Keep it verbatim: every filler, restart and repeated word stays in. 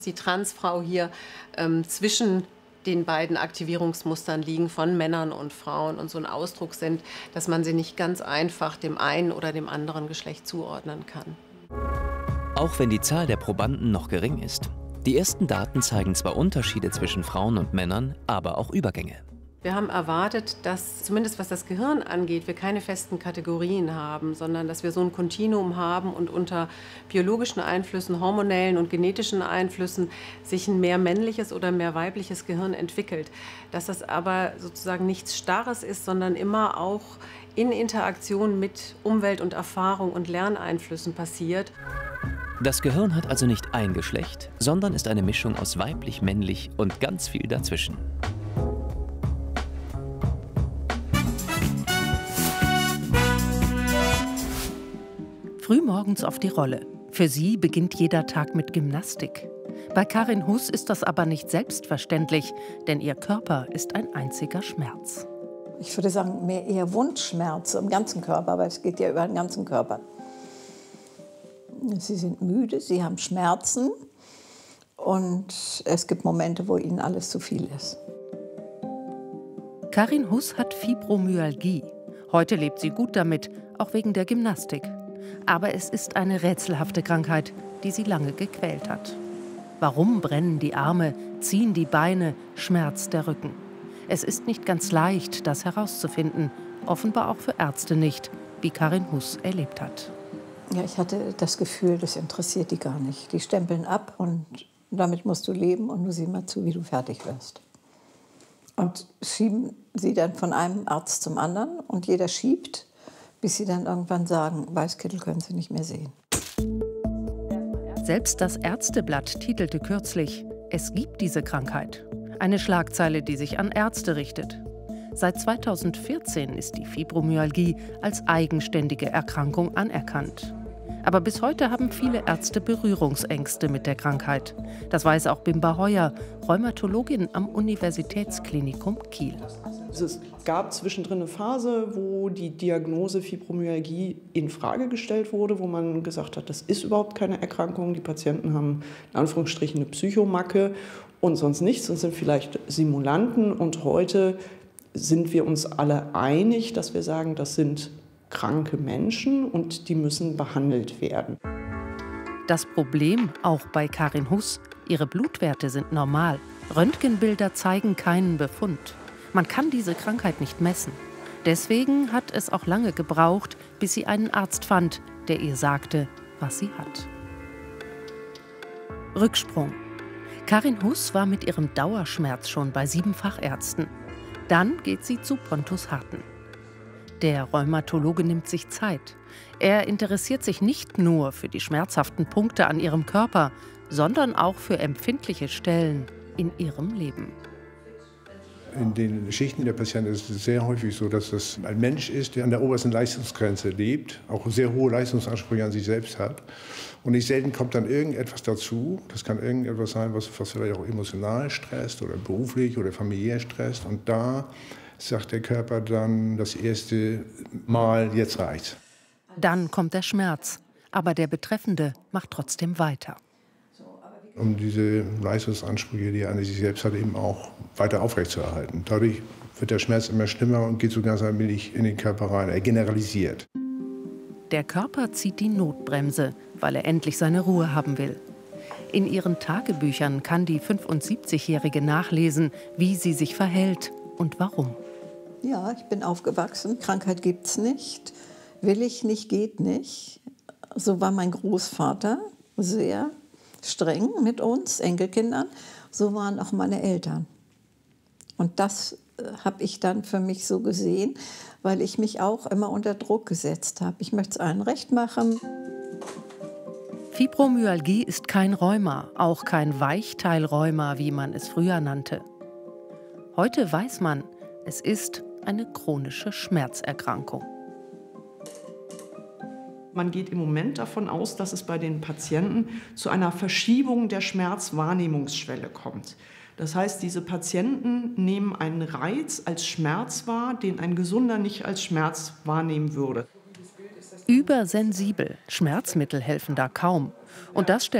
Die Transfrau hier ähm, zwischen den beiden Aktivierungsmustern liegen von Männern und Frauen und so ein Ausdruck sind, dass man sie nicht ganz einfach dem einen oder dem anderen Geschlecht zuordnen kann. Auch wenn die Zahl der Probanden noch gering ist. Die ersten Daten zeigen zwar Unterschiede zwischen Frauen und Männern, aber auch Übergänge. Wir haben erwartet, dass, zumindest was das Gehirn angeht, wir keine festen Kategorien haben, sondern dass wir so ein Kontinuum haben und unter biologischen Einflüssen, hormonellen und genetischen Einflüssen sich ein mehr männliches oder mehr weibliches Gehirn entwickelt. Dass das aber sozusagen nichts Starres ist, sondern immer auch in Interaktion mit Umwelt und Erfahrung und Lerneinflüssen passiert. Das Gehirn hat also nicht ein Geschlecht, sondern ist eine Mischung aus weiblich, männlich und ganz viel dazwischen. Frühmorgens auf die Rolle. Für sie beginnt jeder Tag mit Gymnastik. Bei Karin Hus ist das aber nicht selbstverständlich, denn ihr Körper ist ein einziger Schmerz. Ich würde sagen, mehr eher Wundschmerz im ganzen Körper, aber es geht ja über den ganzen Körper. Sie sind müde, sie haben Schmerzen und es gibt Momente, wo ihnen alles zu viel ist. Karin Hus hat Fibromyalgie. Heute lebt sie gut damit, auch wegen der Gymnastik. Aber es ist eine rätselhafte Krankheit, die sie lange gequält hat. Warum brennen die Arme, ziehen die Beine, schmerzt der Rücken? Es ist nicht ganz leicht, das herauszufinden. Offenbar auch für Ärzte nicht, wie Karin Hus erlebt hat. Ja, ich hatte das Gefühl, das interessiert die gar nicht. Die stempeln ab und damit musst du leben und nur sieh mal zu, wie du fertig wirst. Und schieben sie dann von einem Arzt zum anderen und jeder schiebt, bis sie dann irgendwann sagen, Weißkittel können sie nicht mehr sehen. Selbst das Ärzteblatt titelte kürzlich, es gibt diese Krankheit. Eine Schlagzeile, die sich an Ärzte richtet. Seit zweitausendvierzehn ist die Fibromyalgie als eigenständige Erkrankung anerkannt. Aber bis heute haben viele Ärzte Berührungsängste mit der Krankheit. Das weiß auch Bimba Heuer, Rheumatologin am Universitätsklinikum Kiel. Es gab zwischendrin eine Phase, wo die Diagnose Fibromyalgie in Frage gestellt wurde, wo man gesagt hat, das ist überhaupt keine Erkrankung. Die Patienten haben in Anführungsstrichen eine Psychomacke und sonst nichts und sind vielleicht Simulanten. Und heute sind wir uns alle einig, dass wir sagen, das sind kranke Menschen und die müssen behandelt werden. Das Problem auch bei Karin Hus, ihre Blutwerte sind normal. Röntgenbilder zeigen keinen Befund. Man kann diese Krankheit nicht messen. Deswegen hat es auch lange gebraucht, bis sie einen Arzt fand, der ihr sagte, was sie hat. Rücksprung. Karin Hus war mit ihrem Dauerschmerz schon bei sieben Fachärzten. Dann geht sie zu Pontus Harten. Der Rheumatologe nimmt sich Zeit. Er interessiert sich nicht nur für die schmerzhaften Punkte an ihrem Körper, sondern auch für empfindliche Stellen in ihrem Leben. In den Geschichten der Patienten ist es sehr häufig so, dass es ein Mensch ist, der an der obersten Leistungsgrenze lebt, auch sehr hohe Leistungsansprüche an sich selbst hat. Und nicht selten kommt dann irgendetwas dazu. Das kann irgendetwas sein, was, was vielleicht auch emotional stresst oder beruflich oder familiär stresst. Und da sagt der Körper dann das erste Mal, jetzt reicht's. Dann kommt der Schmerz. Aber der Betreffende macht trotzdem weiter. Um diese Leistungsansprüche, die er an sich selbst hat, eben auch weiter aufrechtzuerhalten. Dadurch wird der Schmerz immer schlimmer und geht so ganz allmählich in den Körper rein. Er generalisiert. Der Körper zieht die Notbremse, weil er endlich seine Ruhe haben will. In ihren Tagebüchern kann die fünfundsiebzigjährige nachlesen, wie sie sich verhält und warum. Ja, ich bin aufgewachsen. Krankheit gibt's nicht. Will ich nicht, geht nicht. So war mein Großvater sehr streng mit uns Enkelkindern. So waren auch meine Eltern. Und das äh, habe ich dann für mich so gesehen, weil ich mich auch immer unter Druck gesetzt habe. Ich möchte es allen recht machen. Fibromyalgie ist kein Rheuma, auch kein Weichteilrheuma, wie man es früher nannte. Heute weiß man, es ist eine chronische Schmerzerkrankung. Man geht im Moment davon aus, dass es bei den Patienten zu einer Verschiebung der Schmerzwahrnehmungsschwelle kommt. Das heißt, diese Patienten nehmen einen Reiz als Schmerz wahr, den ein Gesunder nicht als Schmerz wahrnehmen würde. Übersensibel, Schmerzmittel helfen da kaum. Und das stellt